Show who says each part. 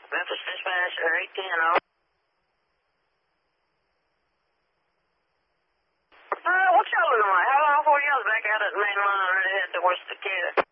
Speaker 1: Memphis Dispatch, 810. What y'all looking like? How long before y'all was back out at the main line ready to head towards the kid?